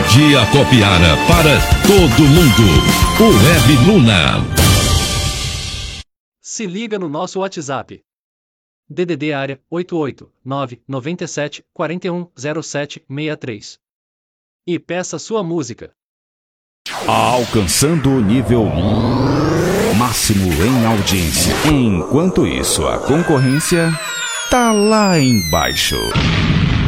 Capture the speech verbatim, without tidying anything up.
Dia Copiara para todo mundo. O Web Luna. Se liga no nosso WhatsApp. D D D área oito oito nove nove sete quatro um zero sete seis três. E peça sua música. Alcançando o nível máximo em audiência. Enquanto isso, a concorrência tá lá embaixo.